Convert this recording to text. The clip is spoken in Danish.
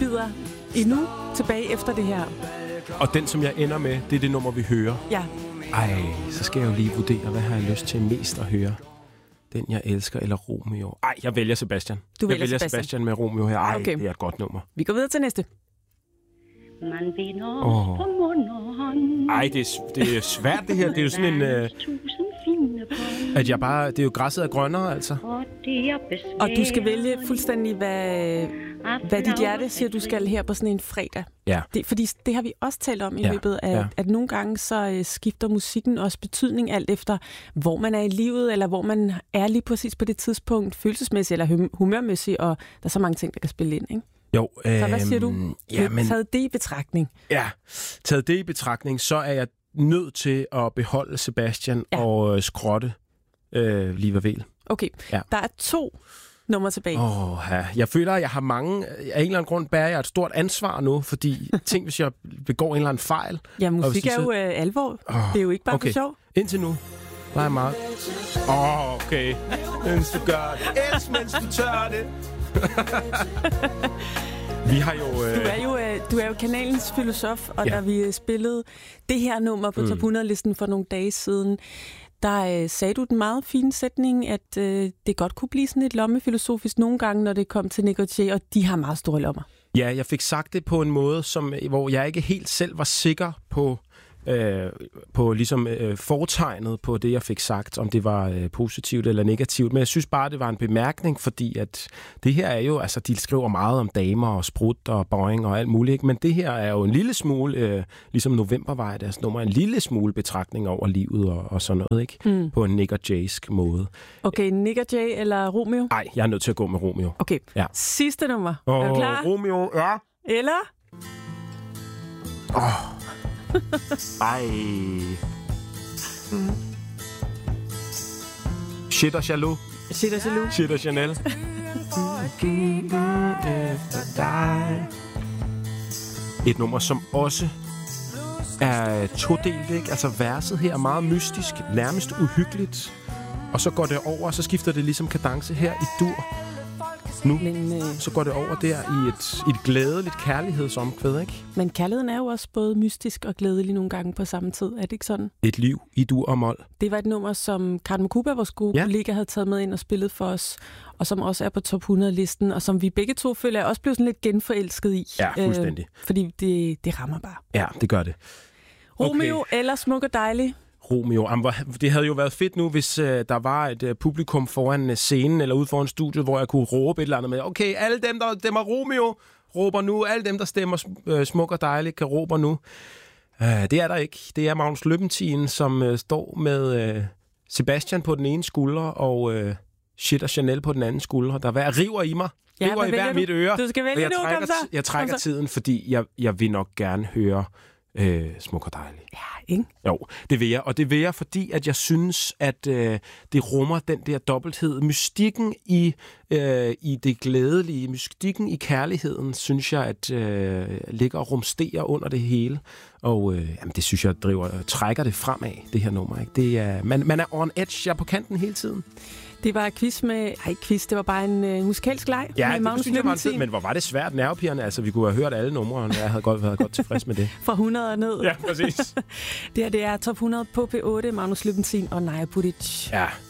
bider endnu tilbage efter det her. Og den, som jeg ender med, det er det nummer, vi hører. Ja. Ej, så skal jeg jo lige vurdere, hvad har jeg lyst til mest at høre. Den, jeg elsker, eller Romeo. Ej, jeg vælger Sebastian. Du vælger vælger Sebastian med Romeo her. Ej, okay. Det er et godt nummer. Vi går videre til næste. Man vinder os på mund og hånd. Ej, det er svært det her. Det er jo sådan en... at jeg bare... Det er jo græsset er grønnere, altså. Og du skal vælge fuldstændig, hvad dit hjerte siger, du skal her på sådan en fredag. Ja. Fordi det har vi også talt om i løbet af, at nogle gange så skifter musikken også betydning alt efter, hvor man er i livet, eller hvor man er lige præcis på det tidspunkt, følelsesmæssigt eller humørmæssigt, og der er så mange ting, der kan spille ind, ikke? Jo, så hvad siger du? Taget det i betragtning? Ja, taget det i betragtning, så er jeg nødt til at beholde Sebastian og skrotte Liva Vel. Okay, der er 2 nummer tilbage. Jeg føler, at jeg har mange... Af en eller anden grund bærer jeg et stort ansvar nu, fordi tænk, hvis jeg begår en eller anden fejl. Ja, musik er jo alvor. Det er jo ikke bare for sjov. Indtil nu. Der er meget... okay. Mens du gør det. Mens du tør det. Vi har jo... Du er jo kanalens filosof, og da vi spillede det her nummer på Top 100-listen for nogle dage siden, der sagde du den meget fine sætning, at det godt kunne blive sådan lidt lommefilosofisk nogle gange, når det kom til Nick og Jay, og de har meget store lommer. Ja, jeg fik sagt det på en måde, hvor jeg ikke helt selv var sikker på ligesom fortegnet på det, jeg fik sagt, om det var positivt eller negativt. Men jeg synes bare, det var en bemærkning, fordi at det her er jo, altså de skriver meget om damer og sprut og boing og alt muligt, ikke? Men det her er jo en lille smule, ligesom Novembervej, deres nummer, en lille smule betragtning over livet og sådan noget, ikke? På en Nick og Jaysk måde. Okay, Nick og Jay eller Romeo? Nej, jeg er nødt til at gå med Romeo. Okay, sidste nummer. Er du klar? Romeo, ja. Eller? Ej. Shit og Jaloux. Shit og Jaloux. Shit og Chanel. Et nummer, som også er todelt, ikke? Altså verset her er meget mystisk, nærmest uhyggeligt. Og så går det over, og så skifter det ligesom kadence her i dur. Nu, så går det over der i et glædeligt kærlighedsomkvæd, ikke? Men kærligheden er jo også både mystisk og glædelig nogle gange på samme tid. Er det ikke sådan? Et liv i dur og mol. Det var et nummer, som Karen Mokuba, vores gode kollega, havde taget med ind og spillet for os, og som også er på Top 100-listen, og som vi begge to føler er også blevet sådan lidt genforelsket i. Ja, fuldstændig. Fordi det rammer bare. Ja, det gør det. Romeo eller Smuk og Dejlig? Romeo. Det havde jo været fedt nu, hvis der var et publikum foran scenen eller ude foran studiet, hvor jeg kunne råbe et eller andet med, okay, alle dem, der stemmer Romeo, råber nu. Alle dem, der stemmer Smuk og Dejlig, kan råbe nu. Det er der ikke. Det er Magnus Løbentien, som står med Sebastian på den ene skulder og Shit og Chanel på den anden skulder. Der river i mig. River i hver mit øre. Du skal vælge nu, kom så. Jeg trækker tiden, fordi jeg vil nok gerne høre Smuk og Dejlig. Ja, ikke? Jo, det vil jeg. Og det vil jeg, fordi at jeg synes, at det rummer den der dobbelthed. Mystikken i det glædelige, mystikken i kærligheden, synes jeg, at ligger og rumsterer under det hele. Og det synes jeg trækker det fremad, det her nummer. Ikke? Det er, man er on edge, jeg er på kanten hele tiden. Det var quiz med... det var bare en musikalsk leg. Ja, det synes jeg var en fed, men hvor var det svært, nervepigerne. Altså, vi kunne have hørt alle numre, og jeg havde været godt tilfreds med det. Fra 100 og ned. Ja, præcis. Det er Top 100 på P8, Magnus Løbentien og Naja Budic. Ja.